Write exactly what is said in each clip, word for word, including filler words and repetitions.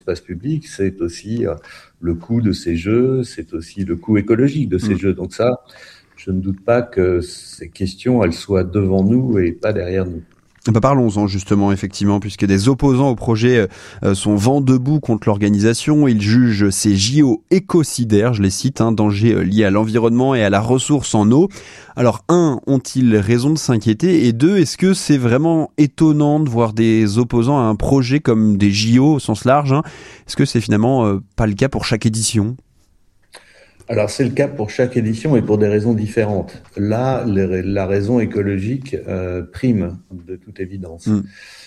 l'espace public, c'est aussi le coût de ces jeux, c'est aussi le coût écologique de ces mmh. jeux. Donc ça, je ne doute pas que ces questions, elles soient devant nous et pas derrière nous. Bah parlons-en justement, effectivement, puisque des opposants au projet euh, sont vent debout contre l'organisation. Ils jugent ces J O écocidaires, je les cite, un hein, danger euh, lié à l'environnement et à la ressource en eau. Alors, un, ont-ils raison de s'inquiéter ? Et deux, est-ce que c'est vraiment étonnant de voir des opposants à un projet comme des J O au sens large hein ? Est-ce que c'est finalement euh, pas le cas pour chaque édition ? Alors, c'est le cas pour chaque édition et pour des raisons différentes. Là, les, la raison écologique euh, prime, de toute évidence. Mmh.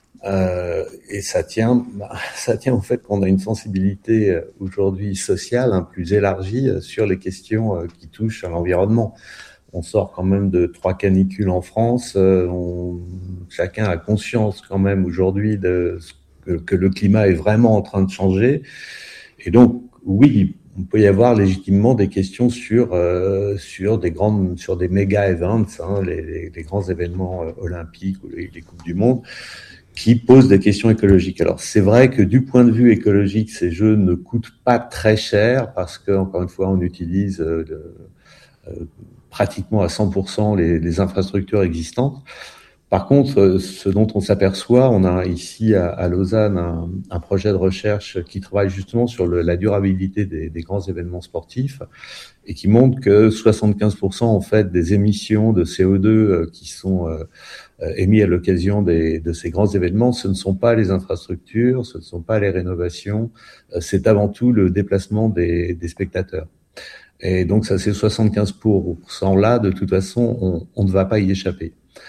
Euh, et ça tient, bah, ça tient au fait qu'on a une sensibilité euh, aujourd'hui sociale hein, plus élargie euh, sur les questions euh, qui touchent à l'environnement. On sort quand même de trois canicules en France. Euh, on, chacun a conscience quand même aujourd'hui de que, que le climat est vraiment en train de changer. Et donc, oui, il peut y avoir légitimement des questions sur euh, sur des grandes sur des méga events, hein, les, les, les grands événements euh, olympiques ou les, les coupes du monde, qui posent des questions écologiques. Alors c'est vrai que du point de vue écologique, ces jeux ne coûtent pas très cher parce que encore une fois, on utilise euh, de, euh, pratiquement à cent pour cent les, les infrastructures existantes. Par contre, ce dont on s'aperçoit, on a ici à, à Lausanne un, un projet de recherche qui travaille justement sur le, la durabilité des, des grands événements sportifs et qui montre que soixante-quinze pour cent en fait des émissions de C O deux qui sont euh, émises à l'occasion des, de ces grands événements, ce ne sont pas les infrastructures, ce ne sont pas les rénovations, c'est avant tout le déplacement des, des spectateurs. Et donc ça, ces soixante-quinze pour cent là, de toute façon, on, on ne va pas y échapper.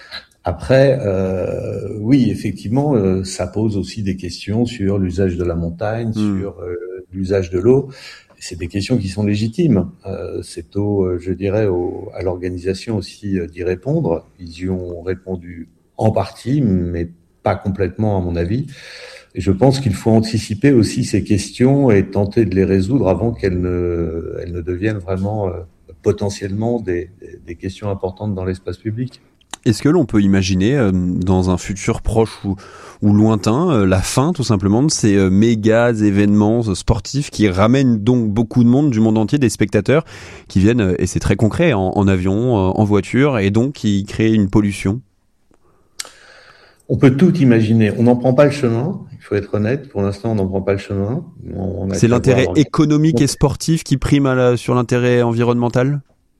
Après, euh, oui, effectivement, euh, ça pose aussi des questions sur l'usage de la montagne, mmh. sur euh, l'usage de l'eau. C'est des questions qui sont légitimes. Euh, c'est au, euh, je dirais, au, à l'organisation aussi euh, d'y répondre. Ils y ont répondu en partie, mais pas complètement, à mon avis. Et je pense qu'il faut anticiper aussi ces questions et tenter de les résoudre avant qu'elles ne, elles ne deviennent vraiment euh, potentiellement des, des, des questions importantes dans l'espace public. Est-ce que l'on peut imaginer, euh, dans un futur proche ou, ou lointain, euh, la fin tout simplement de ces euh, méga événements euh, sportifs qui ramènent donc beaucoup de monde du monde entier, des spectateurs qui viennent, euh, et c'est très concret, en, en avion, euh, en voiture, et donc qui créent une pollution ? On peut tout imaginer. On n'en prend pas le chemin, il faut être honnête. Pour l'instant, on n'en prend pas le chemin. On, on c'est l'intérêt économique et sportif qui prime à la, sur l'intérêt environnemental ?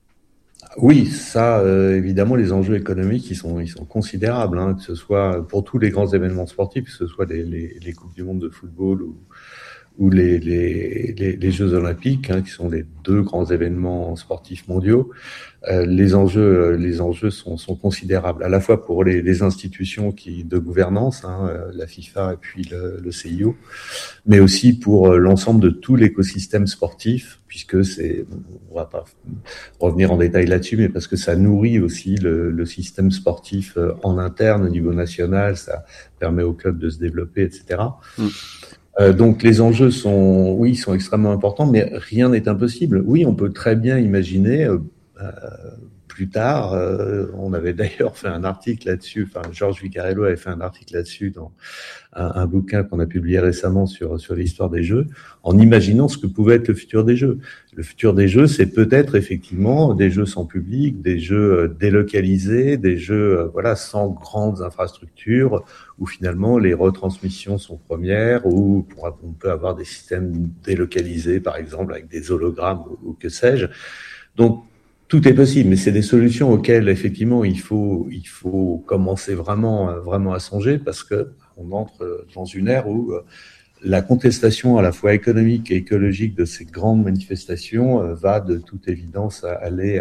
Oui, ça, euh, évidemment, les enjeux économiques, ils sont, ils sont considérables, hein, que ce soit pour tous les grands événements sportifs, que ce soit les, les, les coupes du monde de football ou, ou les, les, les, les Jeux olympiques, hein, qui sont les deux grands événements sportifs mondiaux. Euh, les enjeux, les enjeux sont, sont considérables, à la fois pour les, les institutions qui de gouvernance, hein, la FIFA et puis le, le C I O, mais aussi pour l'ensemble de tout l'écosystème sportif, puisque c'est, on va pas revenir en détail là-dessus, mais parce que ça nourrit aussi le, le système sportif en interne au niveau national, ça permet aux clubs de se développer, et cetera. Mm. Euh, donc les enjeux sont, oui, sont extrêmement importants, mais rien n'est impossible. Oui, on peut très bien imaginer. Euh, Euh, plus tard, euh, on avait d'ailleurs fait un article là-dessus, enfin Georges Vicarello avait fait un article là-dessus dans un, un bouquin qu'on a publié récemment sur sur l'histoire des jeux, en imaginant ce que pouvait être le futur des jeux. Le futur des jeux, c'est peut-être effectivement des jeux sans public, des jeux délocalisés, des jeux euh, voilà sans grandes infrastructures, où finalement les retransmissions sont premières, où on peut avoir des systèmes délocalisés, par exemple avec des hologrammes ou, ou que sais-je. Donc tout est possible, mais c'est des solutions auxquelles effectivement il faut il faut commencer vraiment vraiment à songer, parce que on entre dans une ère où la contestation à la fois économique et écologique de ces grandes manifestations va de toute évidence aller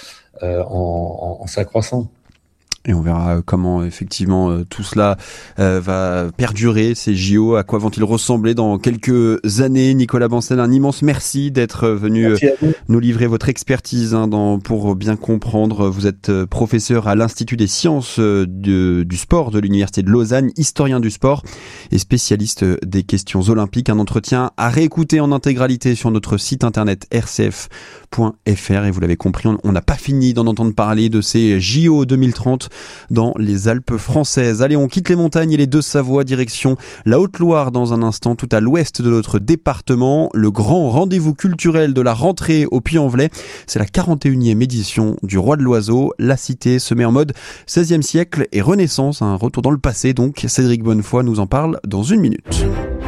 en, en, en s'accroissant. Et on verra comment effectivement euh, tout cela euh, va perdurer, ces J O, à quoi vont-ils ressembler dans quelques années. Nicolas Bancel, un immense merci d'être venu euh, nous livrer votre expertise hein, dans, pour bien comprendre. Vous êtes professeur à l'Institut des sciences de, du sport de l'Université de Lausanne, historien du sport et spécialiste des questions olympiques. Un entretien à réécouter en intégralité sur notre site internet r c f point f r. Et vous l'avez compris, on n'a pas fini d'en entendre parler de ces J O deux mille trente. dans les Alpes françaises. Allez, on quitte les montagnes et les Deux-Savoie, direction la Haute-Loire dans un instant, tout à l'ouest de notre département. Le grand rendez-vous culturel de la rentrée au Puy-en-Velay, c'est la quarante et unième édition du Roi de l'Oiseau. La cité se met en mode seizième siècle et Renaissance, un retour dans le passé donc. Cédric Bonnefoy nous en parle dans une minute.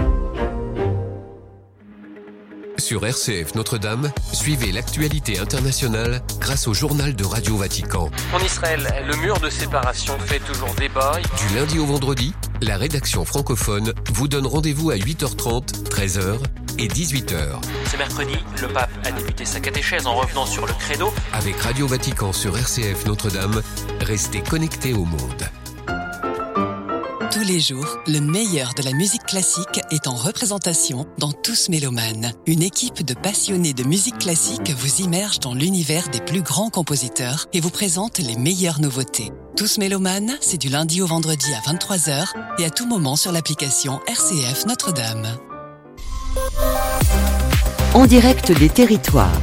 Sur R C F Notre-Dame, suivez l'actualité internationale grâce au journal de Radio Vatican. En Israël, le mur de séparation fait toujours débat. Du lundi au vendredi, la rédaction francophone vous donne rendez-vous à huit heures trente, treize heures et dix-huit heures. Ce mercredi, le pape a débuté sa catéchèse en revenant sur le credo. Avec Radio Vatican sur R C F Notre-Dame, restez connectés au monde. Tous les jours, le meilleur de la musique classique est en représentation dans Tous Mélomanes. Une équipe de passionnés de musique classique vous immerge dans l'univers des plus grands compositeurs et vous présente les meilleures nouveautés. Tous Mélomanes, c'est du lundi au vendredi à vingt-trois heures et à tout moment sur l'application R C F Notre-Dame. En direct des territoires.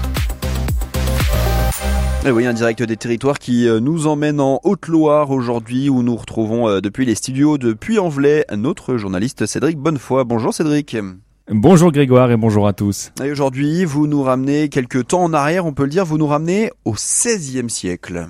Et oui, un direct des territoires qui nous emmène en Haute-Loire aujourd'hui où nous retrouvons depuis les studios de Puy-en-Velay notre journaliste Cédric Bonnefoy. Bonjour Cédric. Bonjour Grégoire et bonjour à tous. Et aujourd'hui, vous nous ramenez quelques temps en arrière, on peut le dire, vous nous ramenez au seizième siècle.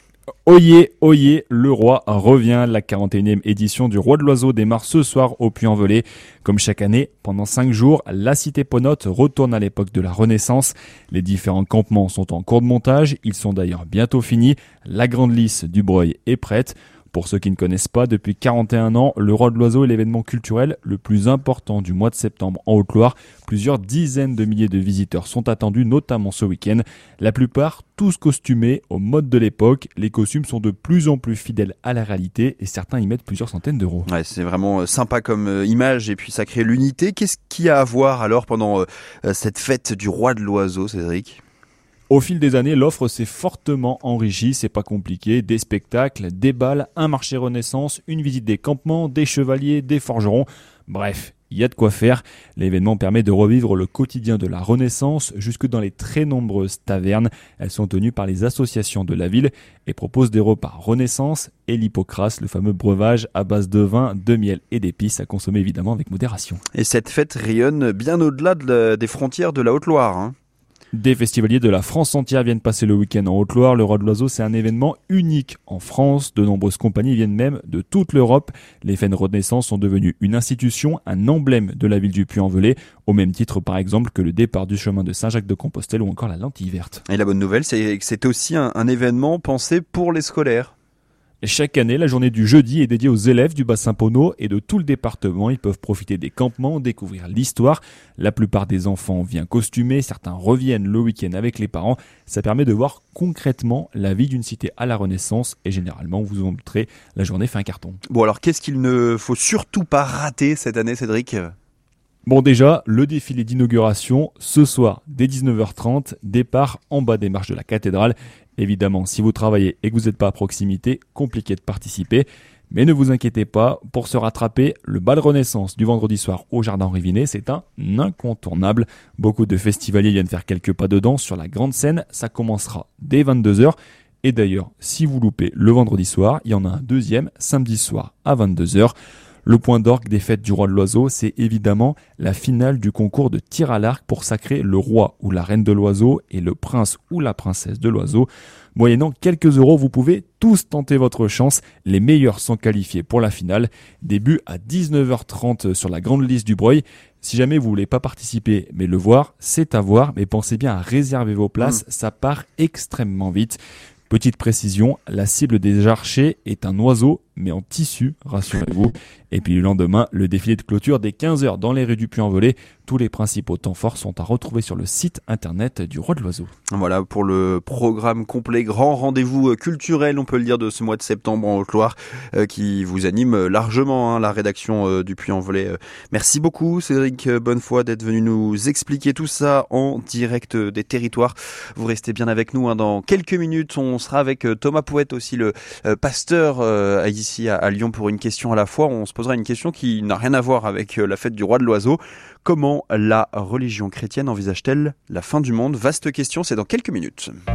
Oyez, oyez, le roi revient. La quarante et unième édition du Roi de l'Oiseau démarre ce soir au Puy-en-Velay. Comme chaque année, pendant cinq jours, la cité ponote retourne à l'époque de la Renaissance. Les différents campements sont en cours de montage. Ils sont d'ailleurs bientôt finis. La grande lice du Breuil est prête. Pour ceux qui ne connaissent pas, depuis quarante et un ans, le Roi de l'Oiseau est l'événement culturel le plus important du mois de septembre en Haute-Loire. Plusieurs dizaines de milliers de visiteurs sont attendus, notamment ce week-end. La plupart, tous costumés au mode de l'époque. Les costumes sont de plus en plus fidèles à la réalité et certains y mettent plusieurs centaines d'euros. Ouais, c'est vraiment sympa comme image et puis ça crée l'unité. Qu'est-ce qu'il y a à voir alors pendant euh, cette fête du Roi de l'Oiseau, Cédric ? Au fil des années, l'offre s'est fortement enrichie, c'est pas compliqué, des spectacles, des bals, un marché Renaissance, une visite des campements, des chevaliers, des forgerons, bref, il y a de quoi faire. L'événement permet de revivre le quotidien de la Renaissance jusque dans les très nombreuses tavernes. Elles sont tenues par les associations de la ville et proposent des repas Renaissance et l'hypocras, le fameux breuvage à base de vin, de miel et d'épices à consommer évidemment avec modération. Et cette fête rayonne bien au-delà de la, des frontières de la Haute-Loire, hein. Des festivaliers de la France entière viennent passer le week-end en Haute-Loire. Le Roi de l'Oiseau, c'est un événement unique en France. De nombreuses compagnies viennent même de toute l'Europe. Les fêtes de Renaissance sont devenues une institution, un emblème de la ville du Puy-en-Velay, au même titre par exemple que le départ du chemin de Saint-Jacques-de-Compostelle ou encore la lentille verte. Et la bonne nouvelle, c'est que c'est aussi un, un événement pensé pour les scolaires. Chaque année, la journée du jeudi est dédiée aux élèves du bassin Pono et de tout le département. Ils peuvent profiter des campements, découvrir l'histoire. La plupart des enfants viennent costumés, certains reviennent le week-end avec les parents. Ça permet de voir concrètement la vie d'une cité à la Renaissance et généralement, vous en montrez, la journée fait un carton. Bon alors, qu'est-ce qu'il ne faut surtout pas rater cette année, Cédric ? Bon déjà, le défilé d'inauguration, ce soir, dès dix-neuf heures trente, départ en bas des marches de la cathédrale. Évidemment, si vous travaillez et que vous n'êtes pas à proximité, compliqué de participer. Mais ne vous inquiétez pas, pour se rattraper, le bal Renaissance du vendredi soir au Jardin Henri Vinet, c'est un incontournable. Beaucoup de festivaliers viennent faire quelques pas de danse sur la grande scène. Ça commencera dès vingt-deux heures. Et d'ailleurs, si vous loupez le vendredi soir, il y en a un deuxième samedi soir à vingt-deux heures. Le point d'orgue des fêtes du Roi de l'Oiseau, c'est évidemment la finale du concours de tir à l'arc pour sacrer le roi ou la reine de l'oiseau et le prince ou la princesse de l'oiseau. Moyennant quelques euros, vous pouvez tous tenter votre chance. Les meilleurs sont qualifiés pour la finale. Début à dix-neuf heures trente sur la grande liste du Breuil. Si jamais vous voulez pas participer, mais le voir, c'est à voir. Mais pensez bien à réserver vos places, mmh. Ça part extrêmement vite. Petite précision, la cible des archers est un oiseau, mais en tissu, rassurez-vous. Et puis le lendemain, le défilé de clôture dès quinze heures dans les rues du Puy-en-Velay. Tous les principaux temps forts sont à retrouver sur le site internet du Roi de l'Oiseau. Voilà pour le programme complet, grand rendez-vous culturel, on peut le dire, de ce mois de septembre en Haute-Loire, euh, qui vous anime largement, hein, la rédaction euh, du Puy-en-Velay. Merci beaucoup Cédric Bonnefoy d'être venu nous expliquer tout ça en direct des territoires. Vous restez bien avec nous, hein, dans quelques minutes, on sera avec Thomas Pouette aussi, le euh, pasteur euh, ici à, à Lyon, pour une question à la fois. On se posera une question qui n'a rien à voir avec euh, la fête du Roi de l'Oiseau. Comment la religion chrétienne envisage-t-elle la fin du monde ? Vaste question, c'est dans quelques minutes.